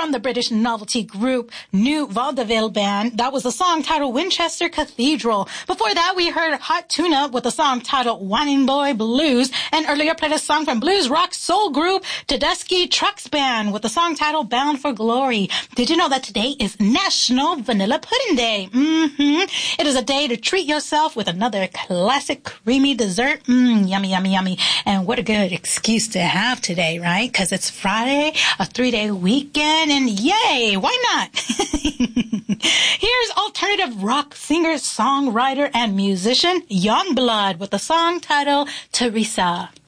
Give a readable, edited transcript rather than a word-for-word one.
from the British novelty group New Vaudeville Band. That was the song titled Winchester Cathedral. Before that, we heard Hot Tuna with the song titled Whining Boy Blues, and earlier played a song from blues rock soul group Tedeschi Trucks Band with the song titled Bound for Glory. Did you know that today is National Vanilla Pudding Day? It is a day to treat yourself with another classic creamy dessert. Yummy, yummy, yummy. And what a good excuse to have today, right? Because it's Friday, a 3-day weekend, and yay, why not? Here's alternative rock singer, songwriter, and musician Youngblood with the song titled Teresa.